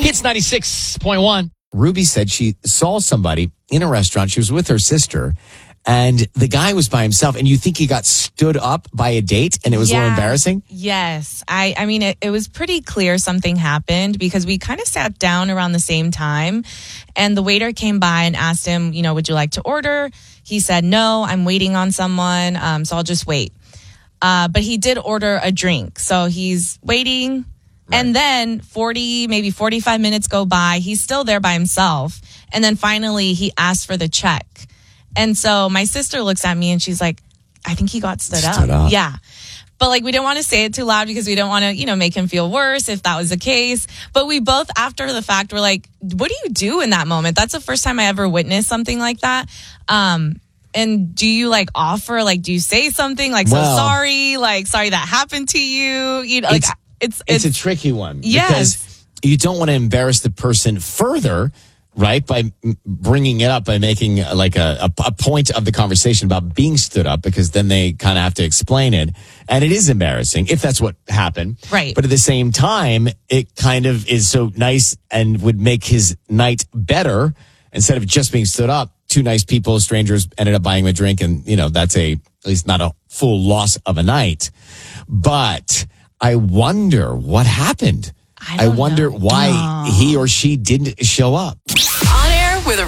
Hits 96.1. Ruby said she saw somebody in a restaurant. She was with her sister, and the guy was by himself. And you think he got stood up by a date, and it was a little embarrassing? Yes. I mean, it was pretty clear something happened because we kind of sat down around the same time, and the waiter came by and asked him, would you like to order? He said, no, I'm waiting on someone, so I'll just wait. But he did order a drink, so he's waiting. Right. And then maybe 45 minutes go by. He's still there by himself. And then finally he asked for the check. And so my sister looks at me and she's like, I think he got stood up. Yeah. But we didn't want to say it too loud because we don't want to, make him feel worse if that was the case. But we both, after the fact, were like, what do you do in that moment? That's the first time I ever witnessed something like that. And do you offer, do you say something sorry, sorry that happened to you? It's a tricky one. Yes. Because you don't want to embarrass the person further, right? By bringing it up, by making a point of the conversation about being stood up, because then they kind of have to explain it. And it is embarrassing if that's what happened. Right. But at the same time, it kind of is so nice and would make his night better. Instead of just being stood up, two nice people, strangers, ended up buying him a drink. And, that's at least not a full loss of a night. But I wonder what happened. I wonder why he or she didn't show up.